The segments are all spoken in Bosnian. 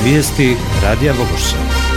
Vijesti Radija Vogošća.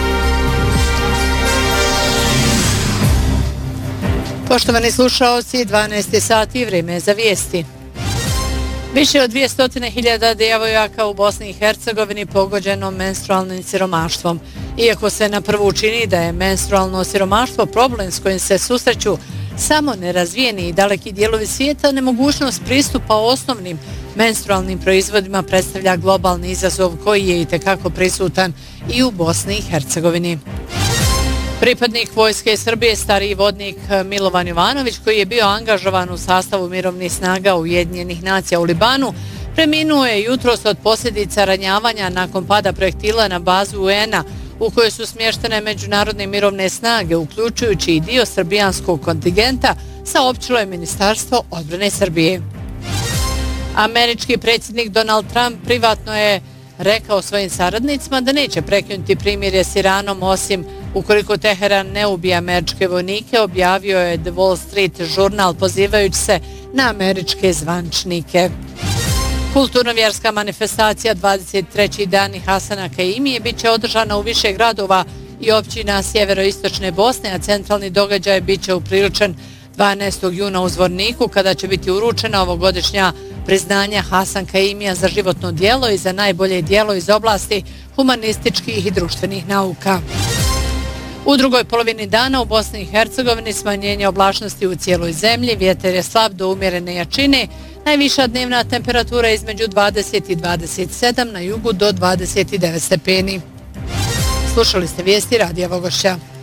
Poštovani slušaoci, 12. sat i vrijeme za vijesti. Više od 200.000 djevojaka u Bosni i Hercegovini pogođeno menstrualnim siromaštvom. Iako se na prvu čini da je menstrualno siromaštvo problem s kojim se susreću samo nerazvijeni i daleki dijelovi svijeta, nemogućnost pristupa osnovnim menstrualnim proizvodima predstavlja globalni izazov koji je itekako prisutan i u Bosni i Hercegovini. Pripadnik Vojske Srbije, stariji vodnik Milovan Jovanović, koji je bio angažovan u sastavu mirovnih snaga Ujedinjenih nacija u Libanu, preminuo je jutros od posljedica ranjavanja nakon pada projektila na bazu UN-a u kojoj su smještene međunarodne mirovne snage, uključujući i dio srbijanskog kontingenta, saopćilo je Ministarstvo odbrane Srbije. Američki predsjednik Donald Trump privatno je rekao svojim saradnicima da neće prekinuti primirje s Iranom osim ukoliko Teheran ne ubije američke vojnike, objavio je The Wall Street žurnal pozivajući se na američke zvančnike. Kulturno-vjerska manifestacija 23. dani Hasana Kaimije bit će održana u više gradova i općina sjeveroistočne Bosne, a centralni događaj bit će upriličen 12. juna u Zvorniku, kada će biti uručena ovogodišnja priznanja Hasan Kaimija za životno djelo i za najbolje djelo iz oblasti humanističkih i društvenih nauka. U drugoj polovini dana u Bosni i Hercegovini smanjenje oblačnosti u cijeloj zemlji, vjetar je slab do umjerene jačine, najviša dnevna temperatura između 20 i 27, na jugu do 29 stepeni. Slušali ste vijesti Radija Vogošća.